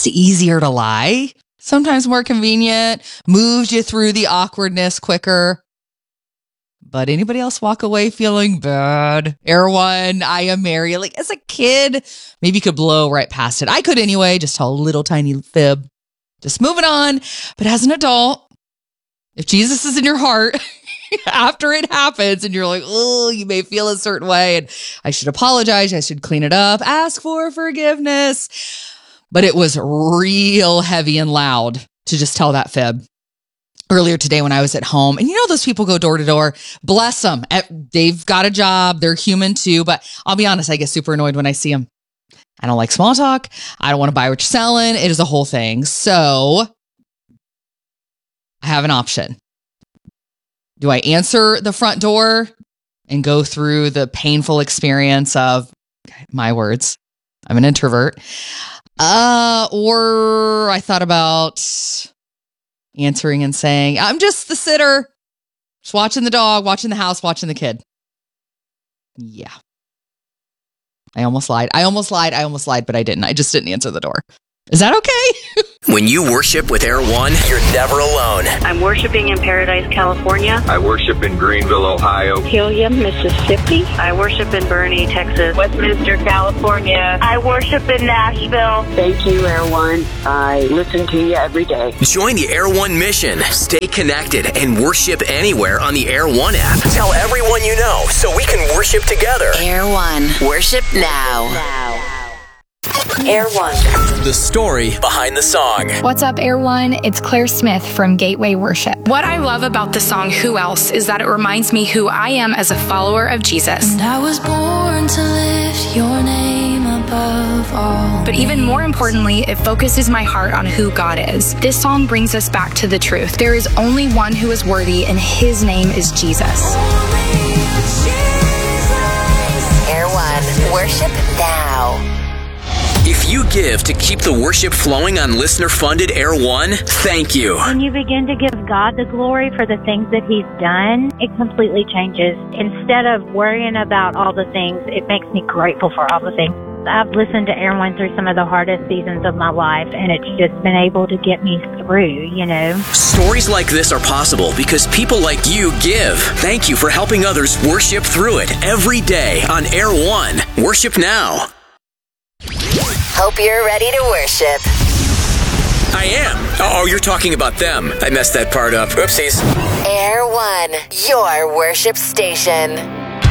just easier to lie. Sometimes more convenient, moves you through the awkwardness quicker. But anybody else walk away feeling bad? Air One, I am Mary. Like as a kid, maybe you could blow right past it. I could anyway, just tell a little tiny fib. Just moving on. But as an adult, if Jesus is in your heart after it happens and you're like, oh, you may feel a certain way and I should apologize. I should clean it up, ask for forgiveness. But it was real heavy and loud to just tell that fib. Earlier today when I was at home, and you know those people go door to door, bless them. They've got a job. They're human too. But I'll be honest, I get super annoyed when I see them. I don't like small talk. I don't want to buy what you're selling. It is a whole thing. So I have an option. Do I answer the front door and go through the painful experience of, my words, I'm an introvert. Or I thought about answering and saying, I'm just the sitter, just watching the dog, watching the house, watching the kid. Yeah. I almost lied, but I didn't. I just didn't answer the door. Is that okay? When you worship with Air One, you're never alone. I'm worshiping in Paradise, California. I worship in Greenville, Ohio. Helium, Mississippi. I worship in Boerne, Texas. Westminster, California. I worship in Nashville. Thank you, Air One. I listen to you every day. Join the Air One mission. Stay connected and worship anywhere on the Air One app. Tell everyone you know so we can worship together. Air One. Worship now. Air One. The story behind the song. What's up, Air One? It's Claire Smith from Gateway Worship. What I love about the song Who Else is that it reminds me who I am as a follower of Jesus. And I was born to lift your name above all. But even more importantly, it focuses my heart on who God is. This song brings us back to the truth. There is only one who is worthy, and his name is Jesus. Air One. Worship now. If you give to keep the worship flowing on listener-funded Air One, thank you. When you begin to give God the glory for the things that He's done, it completely changes. Instead of worrying about all the things, it makes me grateful for all the things. I've listened to Air One through some of the hardest seasons of my life, and it's just been able to get me through, you know. Stories like this are possible because people like you give. Thank you for helping others worship through it every day on Air One. Worship now. Hope you're ready to worship. I am. Oh, you're talking about them. I messed that part up. Oopsies. Air One, your worship station.